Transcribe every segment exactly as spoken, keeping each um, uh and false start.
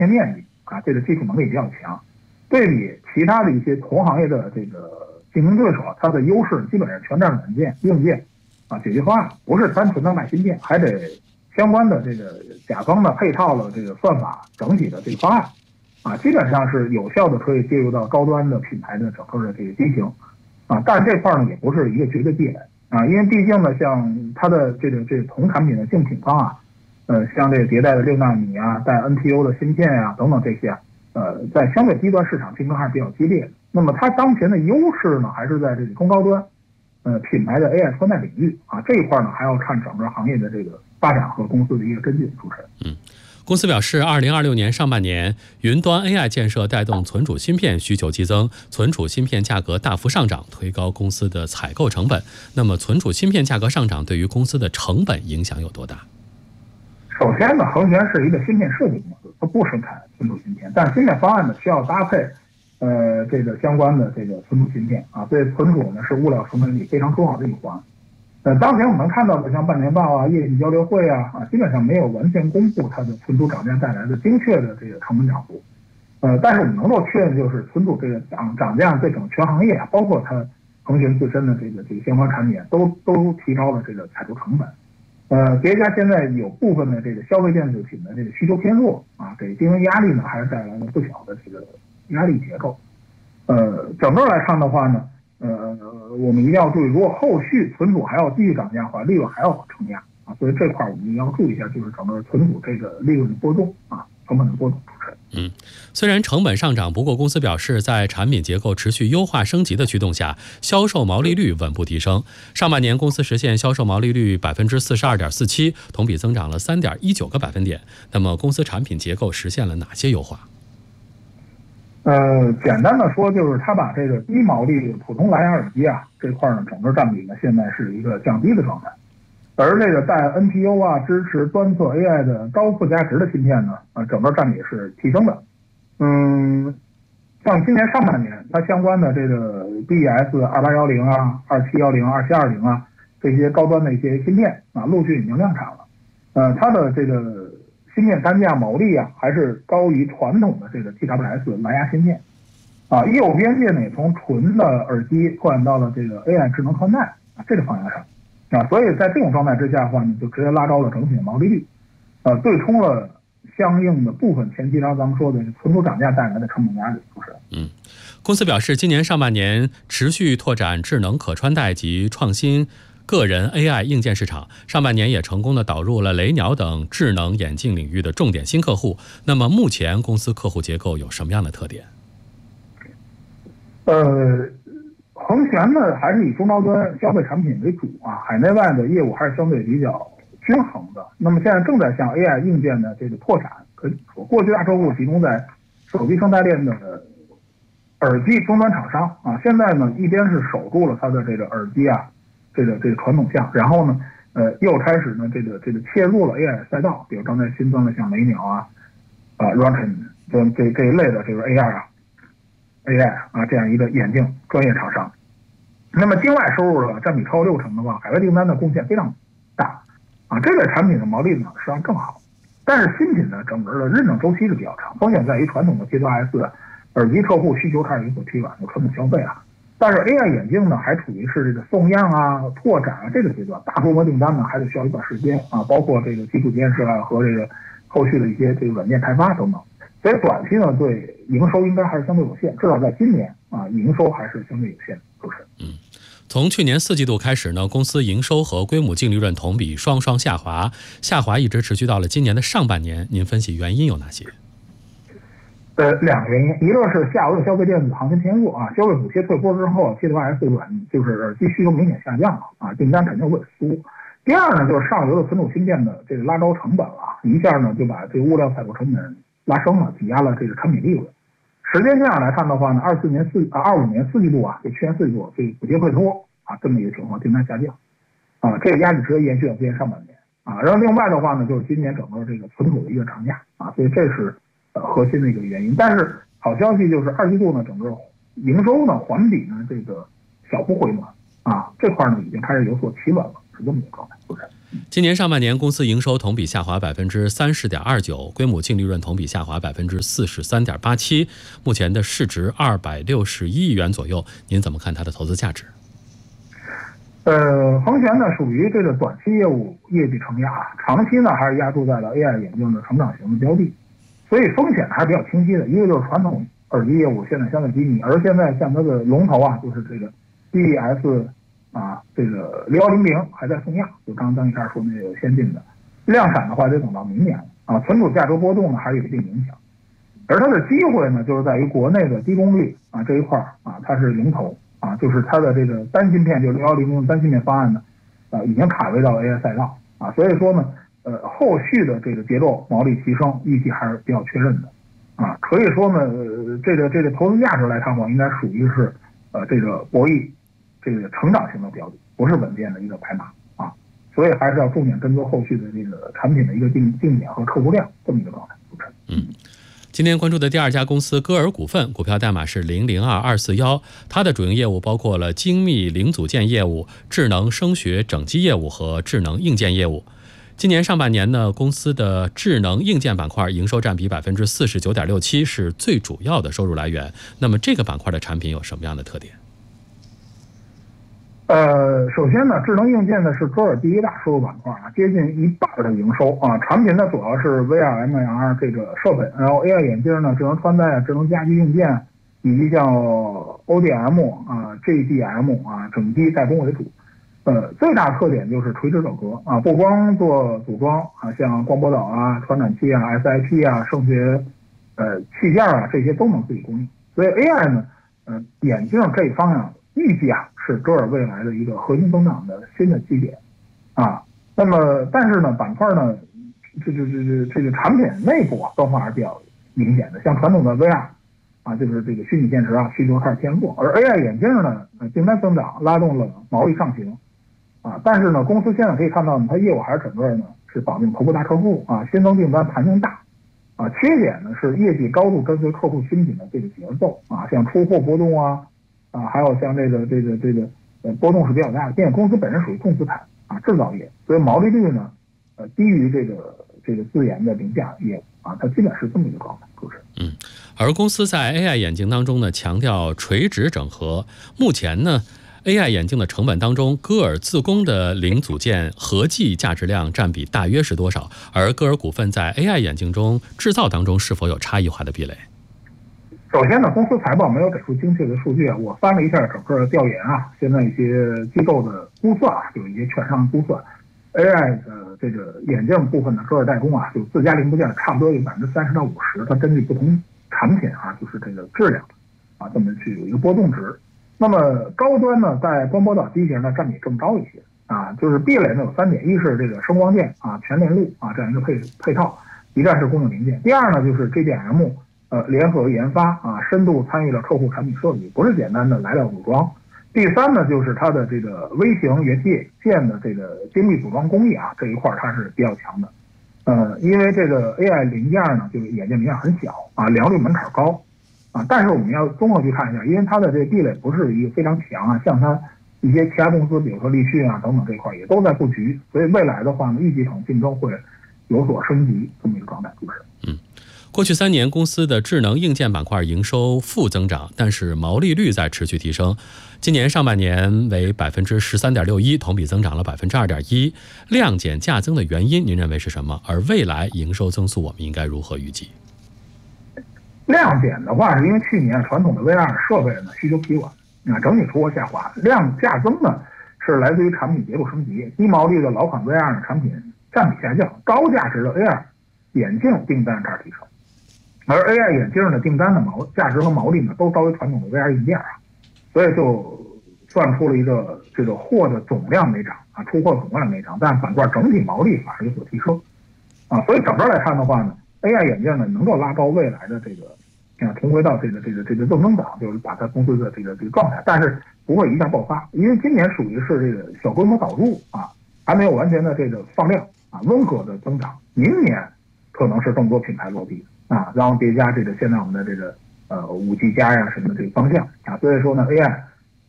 片面积啊，这个技术能力比较强，对比其他的一些同行业的这个竞争对手，它的优势基本上全占软件、硬件啊解决方案，不是单纯的卖芯片，还得相关的这个甲方的配套的这个算法整体的这个方案啊，基本上是有效的可以介入到高端的品牌的整个的这个机型啊，但是这块呢也不是一个绝对壁垒啊，因为毕竟呢，像它的这个这个同产品的竞品方啊，呃，像这个迭代的六纳米啊，带 N P U 的芯片啊等等这些，呃，在相对低端市场竞争还是比较激烈的。那么它当前的优势呢，还是在这个中高端，呃，品牌的 A I 穿戴领域啊，这一块呢还要看整个行业的这个发展和公司的一个跟进。主持人， 嗯。公司表示，二零二六年上半年，云端 A I 建设带动存储芯片需求激增，存储芯片价格大幅上涨，推高公司的采购成本。那么，存储芯片价格上涨对于公司的成本影响有多大？ 首先呢，恒玄是一个芯片设计公司，它不生产存储芯片，但芯片方案呢需要搭配，呃，这个相关的这个存储芯片啊，所以存储呢是物料成本里非常重要的一环。呃，当前我们看到的像半年报啊、业绩交流会啊，啊，基本上没有完全公布它的存储涨价带来的精确的这个成本涨幅。呃，但是我们能够确认，就是存储这个涨涨价对整全行业啊，包括它恒玄自身的这个这个相关产品，都都提高了这个采购成本。呃，叠加现在有部分的这个消费电子品的这个需求偏弱啊，给经营压力呢，还是带来了不小的这个压力结构。呃，整个来看的话呢。呃，我们一定要注意，如果后续存储还要继续涨价的话，利润还要承压啊，所以这块我们也要注意一下，就是整个存储这个利润的波动啊，成本的波动。 嗯，虽然成本上涨，不过公司表示，在产品结构持续优化升级的驱动下，销售毛利率稳步提升。上半年公司实现销售毛利率百分之四十二点四七，同比增长了三点一九个百分点。那么，公司产品结构实现了哪些优化？ 呃，简单的说，就是它把这个低毛利普通蓝牙耳机啊这块呢，整个占比呢现在是一个降低的状态，而这个带 N P U 啊支持端侧 A I 的高附加值的芯片呢，啊，整个占比是提升的。嗯，像今年上半年，它相关的这个 B E S 二八一零啊、二七一零、二七二零啊这些高端的一些芯片啊，陆续已经量产了。呃，它的这个芯片单价毛利啊，还是高于传统的这个 T W S 蓝牙芯片，啊，业务边界呢也从纯的耳机拓展到了这个 A I 智能穿戴啊这个方向上，啊，所以在这种状态之下的话呢，就直接拉高了整体的毛利率，呃，对冲了相应的部分前期上咱们说的存储涨价带来的成本压力，不是？ 嗯，公司表示，今年上半年持续拓展智能可穿戴及创新个人 A I 硬件市场，上半年也成功的导入了雷鸟等智能眼镜领域的重点新客户。那么目前公司客户结构有什么样的特点？ 呃，恒玄呢还是以中高端消费产品为主啊，海内外的业务还是相对比较均衡的。那么现在正在向 A I 硬件的这个拓展，可以说过去大客户集中在手机生态链的耳机终端厂商啊，现在呢一边是守住了它的这个耳机啊。这个这个传统项，然后呢，呃，又开始呢，这个这个切入了 A I 赛道，比如刚才新增的像雷鸟啊、啊 Rokin 这这这一类的这个 A R 啊、A I 啊这样一个眼镜专业厂商。那么境外收入的占比超过六成的话，海外订单的贡献非常大啊，这类产品的毛利呢实际上更好。但是新品呢，整个的认证周期是比较长，风险在于传统的 T W S 耳机客户需求开始有所疲软，有传统消费啊。但是 A I 眼镜呢，还处于是这个送样啊、拓展啊这个阶段，大规模订单呢还得需要一段时间啊，包括这个基础建设啊和这个后续的一些这个软件开发等等。所以短期呢，对营收应该还是相对有限，至少在今年啊，营收还是相对有限的。主持人， 嗯，从去年四季度开始呢，公司营收和归母净利润同比双双下滑，下滑一直持续到了今年的上半年。您分析原因有哪些？ 呃，两个原因，一个是下游的消费电子行情偏弱啊，消费补贴退坡之后 ，T W S 软就是耳机需求明显下降了啊，订单肯定会缩。第二呢，就是上游的存储芯片的这个拉高成本了，一下呢就把这个物料采购成本拉升了，挤压了这个产品利润。时间线上来看的话呢，二四年四啊二五年四季度啊，这去年四季度这个补贴退脱啊，这么一个情况，订单下降啊，这个压力直接延续到今年上半年啊。然后另外的话呢，就是今年整个这个存储的一个涨价啊，所以这是。呃，核心的一个原因，但是好消息就是二季度呢，整个营收呢环比呢这个小幅回暖啊，这块呢已经开始有所企稳了，是这么一个状态，是不是？ 今年上半年，公司营收同比下滑百分之三十点二九，归母净利润同比下滑百分之四十三点八七，目前的市值二百六十一亿元左右。您怎么看它的投资价值？ 呃，恒玄呢属于这个短期业务业绩承压，长期呢还是压注在了 A I 眼镜的成长型的标的，所以风险还是比较清晰的。一个就是传统耳机业务现在相对低迷，而现在像它的龙头啊，就是这个 D S 啊，这个六一零零还在送样，就刚刚张一开说那个先进的量产的话，得等到明年啊。存储价格波动呢还是有一定影响，而它的机会呢，就是在于国内的低功率啊这一块啊，它是龙头。啊，就是它的这个单芯片，就是六一零零单芯片方案呢，呃，已经卡位到 A I 赛道啊，所以说呢，呃，后续的这个节奏毛利提升预计还是比较确认的，啊，可以说呢，呃、这个这个投资价值来看的话，应该属于是呃这个博弈这个成长型的标的，不是稳健的一个白马啊，所以还是要重点跟踪后续的这个产品的一个定定点和客户量这么一个状态。 嗯。今天关注的第二家公司歌尔股份，股票代码是零零二二四一，它的主营业务包括了精密零组件业务、智能声学整机业务和智能硬件业务。今年上半年呢，公司的智能硬件板块营收占比百分之四十九点六七，是最主要的收入来源。那么这个板块的产品有什么样的特点？ 呃，首先呢，智能硬件呢是歌尔第一大收入板块啊，接近一半的营收啊。产品呢主要是 V R、M R 这个设备，然后 A I 眼镜呢、智能穿戴、智能家居硬件，以及像 O D M 啊、G D M 啊整机代工为主。呃，最大特点就是垂直整合啊，不光做组装啊，像光波导啊、传感器啊、S I P 啊、声学呃器件啊这些都能自己供应。所以 A I 呢，呃，眼镜这一方向预计啊。是歌尔未来的一个核心增长的新的基点，啊，那么但是呢，板块呢，这这这这这个产品内部啊，变化还是比较明显的。像传统的 V R 啊，就是这个虚拟现实啊，需求开始偏弱，而 A I 眼镜呢，呃，订单增长拉动了毛利上行，啊，但是呢，公司现在可以看到呢，它业务还是整个呢是绑定头部大客户啊，新增订单弹性大，啊，缺点呢是业绩高度跟随客户新品的这个节奏啊，像出货波动啊。啊，还有像这个这个这个呃波动是比较大的，并且公司本身属于重资产啊制造业，所以毛利率呢呃低于这个这个自研的凌价业务啊，它基本是这么一个状态，主持人。 嗯，而公司在 A I 眼镜当中呢，强调垂直整合。目前呢 ，A I 眼镜的成本当中，歌尔自供的零组件合计价值量占比大约是多少？而歌尔股份在 A I 眼镜中制造当中是否有差异化的壁垒？ 首先呢，公司财报没有给出精确的数据啊，我翻了一下整个的调研啊，现在一些机构的估算啊，有一些券商估算 ，A I 的这个眼镜部分的歌尔代工啊，就自家零部件差不多有百分之三十到五十，它根据不同产品啊，就是这个质量啊，这么去有一个波动值。那么高端呢，在光波导机型呢占比更高一些啊，就是壁垒呢有三点，一是这个声光电啊、全链路啊这样一个配配套，一站式供应零件；第二呢就是 G D M。呃，联合研发啊，深度参与了客户产品设计，不是简单的来料组装。第三呢，就是它的这个微型元器件的这个精密组装工艺啊，这一块它是比较强的。呃，因为这个 A I 零件呢，就是眼镜零件很小啊，良率门槛高啊，但是我们要综合去看一下，因为它的这个壁垒不是一个非常强啊，像它一些其他公司，比如说立讯啊等等这块也都在布局，所以未来的话呢，预计可能竞争会有所升级这么一个状态，就是。 嗯。过去三年，公司的智能硬件板块营收负增长，但是毛利率在持续提升。今年上半年为百分之十三点六一，同比增长了百分之二点一。量减价增的原因，您认为是什么？而未来营收增速，我们应该如何预计？ 量减的话，是因为去年传统的 V R 设备呢需求疲软啊，整体出货下滑。量价增呢是来自于产品结构升级，低毛利的老款 V R 的产品占比下降，高价值的 A R 眼镜订单开始提升。而 A I 眼镜的订单的毛价值和毛利呢，都高于传统的 V R 硬件啊，所以就算出了一个这个货的总量没涨啊，出货总量没涨，但板块整体毛利反而有所提升啊，所以整个来看的话呢 ，A I 眼镜呢能够拉高未来的这个啊，重回到这个这个这个正增长，就是把它公司的这个这个状态，但是不会一下爆发，因为今年属于是这个小规模导入啊，还没有完全的这个放量啊，温和的增长，明年可能是更多品牌落地。啊，然后叠加这个现在我们的这个呃五 G 加呀什么的这个方向啊，所以说呢 A I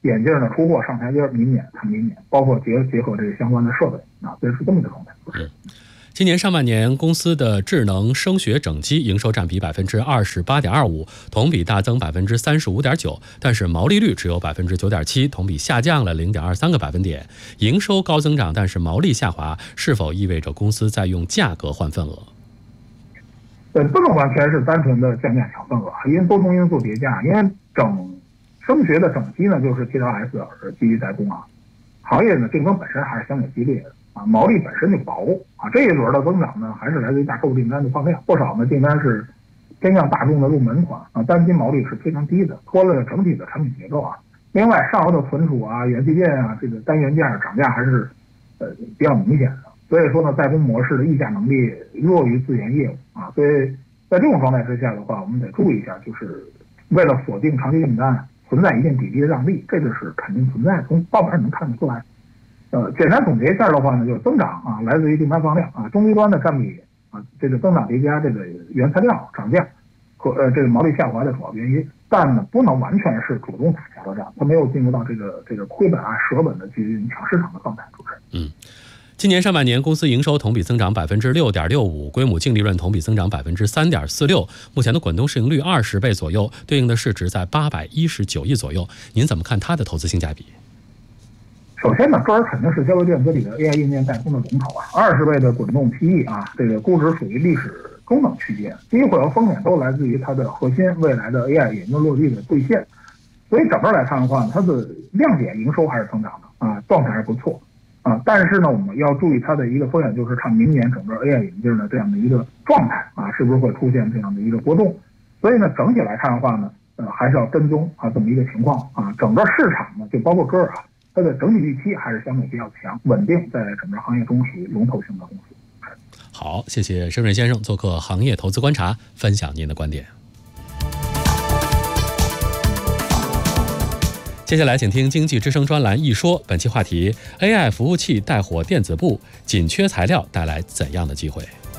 眼镜呢出货上台阶，明年看明年，包括结结合这个相关的设备啊，所以是这么一个状态。 嗯，今年上半年公司的智能声学整机营收占比百分之二十八点二五，同比大增百分之三十五点九，但是毛利率只有百分之九点七，同比下降了零点二三个百分点。营收高增长，但是毛利下滑，是否意味着公司在用价格换份额？ 呃，不能完全是单纯的降价抢份额，因为多重因素叠加，因为整声学的整机呢，就是 T W S 是基于代工啊，行业呢竞争本身还是相对激烈的啊，毛利本身就薄啊，这一轮的增长呢，还是来自于大客户订单的放量，不少呢订单是偏向大众的入门款啊，单机毛利是非常低的，拖累了整体的产品结构啊。另外，上游的存储啊、元器件啊，这个单元件涨价还是呃比较明显的。所以说呢，代工模式的议价能力弱于自研业务啊，所以在这种状态之下的话，我们得注意一下，就是为了锁定长期订单，存在一定比例的让利，这个是肯定存在，从报表上能看得出来。呃，简单总结一下的话呢，就是增长啊，来自于订单放量啊，中低端的占比啊，这个增长叠加这个原材料涨价和呃这个毛利下滑的主要原因，但呢不能完全是主动打价格战，它没有进入到这个这个亏本啊、舍本的去抢市场的状态，主持人。 嗯。今年上半年，公司营收同比增长百分之六点六五，归母净利润同比增长百分之三点四六。目前的滚动市盈率二十倍左右，对应的市值在八百一十九亿左右。您怎么看它的投资性价比？ 首先呢，这儿肯定是消费电子里的 A I 硬件代工的龙头啊，二十倍的滚动 P E 啊，这个估值属于历史中等区间，机会和风险都来自于它的核心未来的 A I 研究落地的兑现。所以整个来看的话，它的亮点营收还是增长的啊，状态还是不错。啊，但是呢，我们要注意它的一个风险，就是看明年整个 A I 眼镜的这样的一个状态啊，是不是会出现这样的一个波动？所以呢，整体来看的话呢，呃，还是要跟踪啊这么一个情况啊。整个市场呢，就包括歌尔啊，它的整体预期还是相对比较强，稳定，在整个行业中属于龙头型的公司。 好，谢谢申润先生做客行业投资观察，分享您的观点。接下来请听经济之声专栏一说，本期话题 A I 服务器带火电子部，紧缺材料带来怎样的机会？